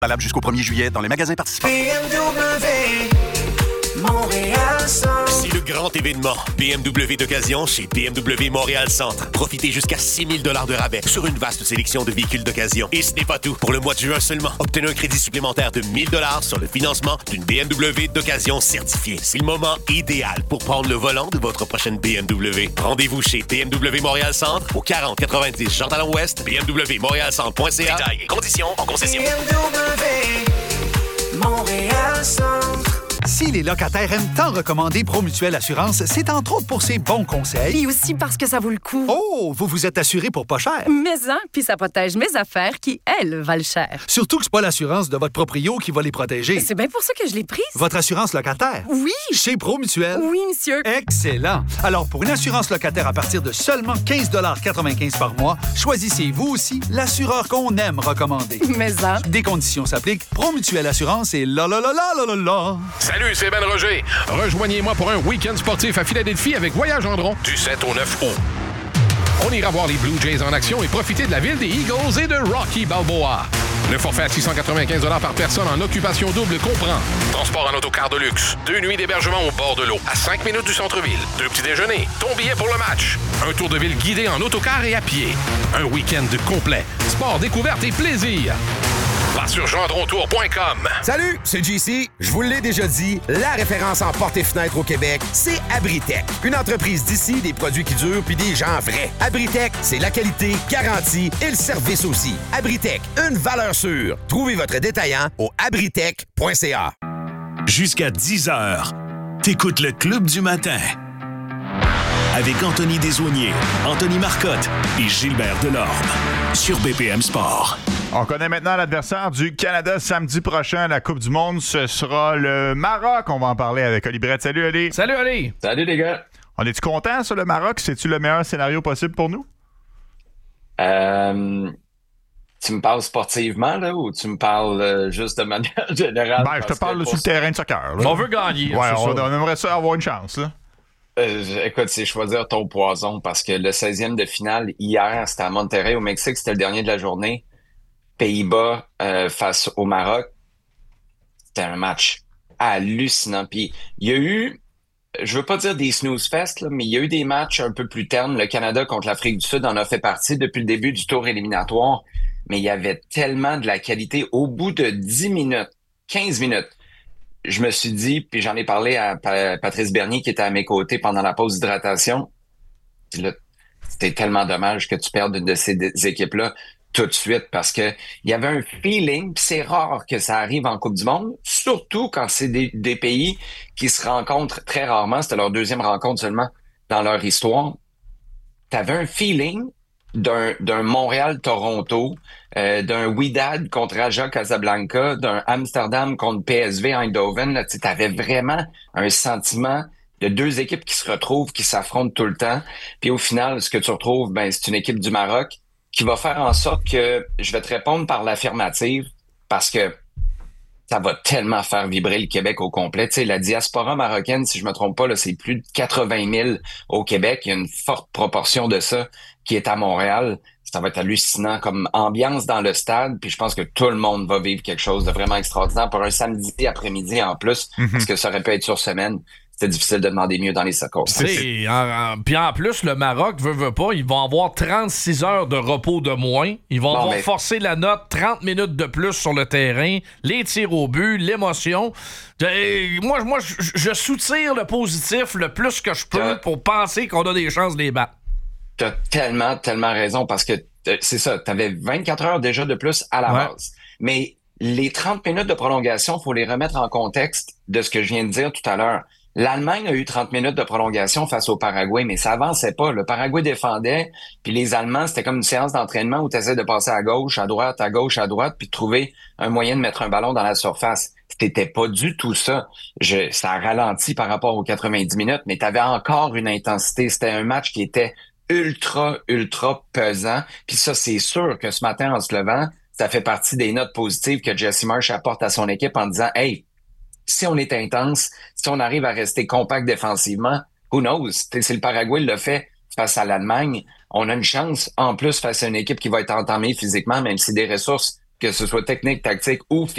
Valable jusqu'au 1er juillet dans les magasins participants. BMW Montréal Centre. C'est le grand événement BMW d'occasion chez BMW Montréal Centre. Profitez jusqu'à 6 000 $ de rabais sur une vaste sélection de véhicules d'occasion. Et ce n'est pas tout. Pour le mois de juin seulement, obtenez un crédit supplémentaire de 1 000 $ sur le financement d'une BMW d'occasion certifiée. C'est le moment idéal pour prendre le volant de votre prochaine BMW. Rendez-vous chez BMW Montréal Centre au 4090 Jean-Talon-Ouest, bmwmontrealcentre.ca. Détails et conditions en concession. BMW Montréal Centre. Si les locataires aiment tant recommander Promutuelle Assurance, c'est entre autres pour ses bons conseils. Et aussi parce que ça vaut le coup. Oh, vous vous êtes assuré pour pas cher. Mais puis ça protège mes affaires qui, elles, valent cher. Surtout que c'est pas l'assurance de votre proprio qui va les protéger. C'est bien pour ça que je l'ai prise. Votre assurance locataire? Oui. Chez Promutuelle? Oui, monsieur. Excellent. Alors, pour une assurance locataire à partir de seulement 15,95 $ par mois, choisissez vous aussi l'assureur qu'on aime recommander. Mais Des conditions s'appliquent. Promutuelle Assurance et la. Salut, c'est Ben Roger. Rejoignez-moi pour un week-end sportif à Philadelphie avec Voyage Gendron du 7 au 9 août. On ira voir les Blue Jays en action et profiter de la ville des Eagles et de Rocky Balboa. Le forfait à 695 $ par personne en occupation double comprend transport en autocar de luxe, 2 nuits d'hébergement au bord de l'eau, à 5 minutes du centre-ville, 2 petits déjeuners, ton billet pour le match, un tour de ville guidé en autocar et à pied, un week-end complet, sport, découverte et plaisir. Va sur gendrontour.com. Salut, c'est JC. Je vous l'ai déjà dit, la référence en portes et fenêtres au Québec, c'est Abritech. Une entreprise d'ici, des produits qui durent puis des gens vrais. Abritech, c'est la qualité, garantie et le service aussi. Abritech, une valeur sûre. Trouvez votre détaillant au abritech.ca. Jusqu'à 10h, t'écoutes le Club du matin. Avec Anthony Desaulniers, Anthony Marcotte et Gilbert Delorme. Sur BPM Sport. On connaît maintenant l'adversaire du Canada samedi prochain à la Coupe du Monde. Ce sera le Maroc. On va en parler avec Oli Brett. Salut, Oli. Salut, Oli. Salut, les gars. On est-tu content sur le Maroc? C'est-tu le meilleur scénario possible pour nous? Tu me parles sportivement, là, ou tu me parles juste de manière générale? Ben, je te parle sur le terrain de soccer. Là. On veut gagner. Ouais, on aimerait ça avoir une chance, là. Écoute, c'est choisir ton poison parce que le 16e de finale, hier, c'était à Monterrey, au Mexique. C'était le dernier de la journée. Pays-Bas face au Maroc. C'était un match hallucinant. Puis il y a eu, je veux pas dire des snooze fest, là, mais il y a eu des matchs un peu plus ternes. Le Canada contre l'Afrique du Sud en a fait partie depuis le début du tour éliminatoire. Mais il y avait tellement de la qualité. Au bout de 10 minutes, 15 minutes, je me suis dit, puis j'en ai parlé à Patrice Bernier qui était à mes côtés pendant la pause d'hydratation. Là, c'était tellement dommage que tu perdes une de ces équipes-là tout de suite parce que il y avait un feeling, puis c'est rare que ça arrive en Coupe du Monde, surtout quand c'est des pays qui se rencontrent très rarement. C'était leur deuxième rencontre seulement dans leur histoire. T'avais un feeling d'un Montréal-Toronto, d'un Wydad contre Raja Casablanca, d'un Amsterdam contre PSV Eindhoven. Là, t'avais vraiment un sentiment de deux équipes qui se retrouvent, qui s'affrontent tout le temps. Puis au final, ce que tu retrouves, ben c'est une équipe du Maroc qui va faire en sorte que je vais te répondre par l'affirmative parce que ça va tellement faire vibrer le Québec au complet. Tu sais, la diaspora marocaine, si je me trompe pas, là, c'est plus de 80 000 au Québec. Il y a une forte proportion de ça qui est à Montréal. Ça va être hallucinant comme ambiance dans le stade. Puis je pense que tout le monde va vivre quelque chose de vraiment extraordinaire pour un samedi après-midi en plus, parce que ça aurait pu être sur semaine. C'était difficile de demander mieux dans les circonstances. Puis en plus, le Maroc veut pas, ils vont avoir 36 heures de repos de moins. Ils vont avoir forcé la note 30 minutes de plus sur le terrain, les tirs au but, l'émotion. Moi, je soutire le positif le plus que je peux pour penser qu'on a des chances de les battre. T'as tellement raison parce que c'est ça, t'avais 24 heures déjà de plus à la base. Mais les 30 minutes de prolongation, faut les remettre en contexte de ce que je viens de dire tout à l'heure. L'Allemagne a eu 30 minutes de prolongation face au Paraguay, mais ça avançait pas. Le Paraguay défendait, puis les Allemands, c'était comme une séance d'entraînement où tu essaies de passer à gauche, à droite, puis de trouver un moyen de mettre un ballon dans la surface. C'était pas du tout ça. Ça a ralenti par rapport aux 90 minutes, mais tu avais encore une intensité. C'était un match qui était ultra pesant. Puis ça, c'est sûr que ce matin, en se levant, ça fait partie des notes positives que Jesse Marsh apporte à son équipe en disant « Hey, si on est intense, si on arrive à rester compact défensivement, who knows? Si le Paraguay le fait face à l'Allemagne, on a une chance en plus face à une équipe qui va être entamée physiquement, même si des ressources, que ce soit techniques, tactiques ou